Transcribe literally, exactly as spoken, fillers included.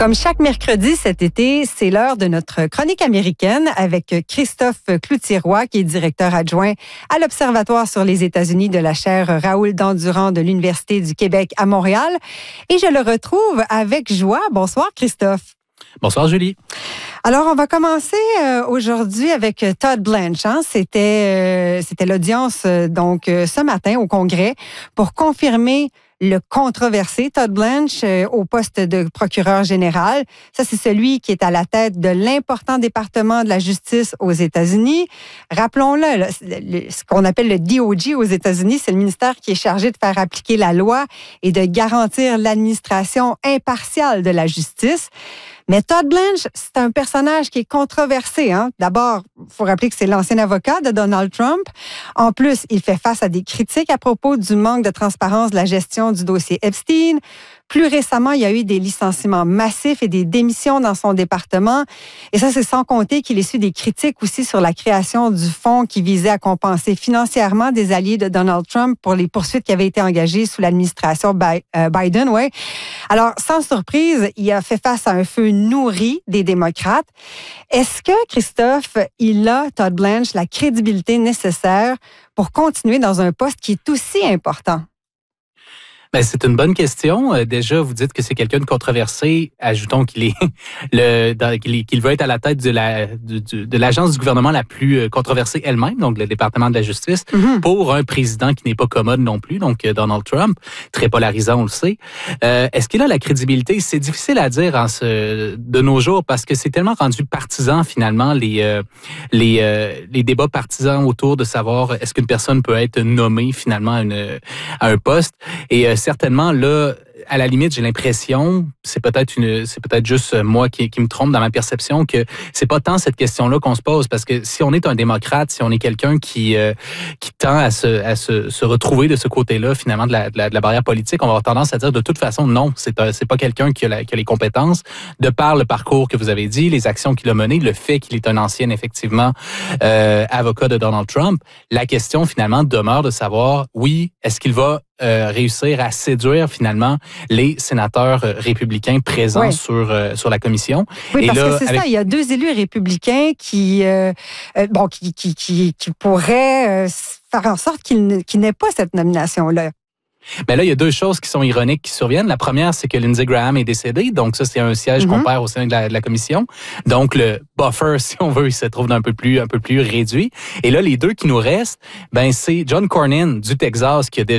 Comme chaque mercredi cet été, c'est l'heure de notre chronique américaine avec Christophe Cloutier-Roy, qui est directeur adjoint à l'Observatoire sur les États-Unis de la chaire Raoul Dandurand de l'Université du Québec à Montréal. Et je le retrouve avec joie. Bonsoir, Christophe. Bonsoir, Julie. Alors, on va commencer euh, aujourd'hui avec Todd Blanche. Hein? C'était, euh, c'était l'audience euh, donc euh, ce matin au Congrès pour confirmer le controversé Todd Blanche euh, au poste de procureur général. Ça, c'est celui qui est à la tête de l'important département de la justice aux États-Unis. Rappelons-le, là, le, ce qu'on appelle le D O J aux États-Unis, c'est le ministère qui est chargé de faire appliquer la loi et de garantir l'administration impartiale de la justice. Mais Todd Blanche, c'est un personnage qui est controversé. Hein? D'abord, il faut rappeler que c'est l'ancien avocat de Donald Trump. En plus, il fait face à des critiques à propos du manque de transparence de la gestion du dossier Epstein. Plus récemment, il y a eu des licenciements massifs et des démissions dans son département. Et ça, c'est sans compter qu'il essuie des critiques aussi sur la création du fonds qui visait à compenser financièrement des alliés de Donald Trump pour les poursuites qui avaient été engagées sous l'administration Biden. Ouais. Alors, sans surprise, il a fait face à un feu nourri des démocrates. Est-ce que, Christophe, il a, Todd Blanche, la crédibilité nécessaire pour continuer dans un poste qui est aussi important? Ben, c'est une bonne question. Euh, déjà, vous dites que c'est quelqu'un de controversé. Ajoutons qu'il est le dans, qu'il, est, qu'il veut être à la tête de la de, de, de l'agence du gouvernement la plus controversée elle-même, donc le département de la justice, mm-hmm. pour un président qui n'est pas commode non plus, donc Donald Trump, très polarisant, on le sait. Euh, est-ce qu'il a la crédibilité? C'est difficile à dire en ce, de nos jours parce que c'est tellement rendu partisan finalement les euh, les euh, les débats partisans autour de savoir est-ce qu'une personne peut être nommée finalement à, une, à un poste et euh, certainement, là, à la limite, j'ai l'impression, c'est peut-être une, c'est peut-être juste moi qui, qui me trompe dans ma perception, que c'est pas tant cette question-là qu'on se pose, parce que si on est un démocrate, si on est quelqu'un qui euh, qui tend à se à se, se retrouver de ce côté-là, finalement, de la, de la de la barrière politique, on va avoir tendance à dire de toute façon non, c'est un, c'est pas quelqu'un qui a, la, qui a les compétences, de par le parcours que vous avez dit, les actions qu'il a menées, le fait qu'il est un ancien effectivement euh, avocat de Donald Trump. La question finalement demeure de savoir, oui, est-ce qu'il va Euh, réussir à séduire finalement les sénateurs euh, républicains présents oui. sur euh, sur la commission. Oui, et parce là, que c'est avec... ça, il y a deux élus républicains qui euh, euh, bon qui qui qui qui pourraient euh, faire en sorte qu'ils, qu'ils n'aient pas cette nomination-là. Ben là, il y a deux choses qui sont ironiques qui surviennent. La première, c'est que Lindsey Graham est décédé. Donc, ça, c'est un siège mm-hmm. qu'on perd au sein de la, de la commission. Donc, le buffer, si on veut, il se trouve d'un peu plus, un peu plus réduit. Et là, les deux qui nous restent, ben, c'est John Cornyn du Texas qui a déjà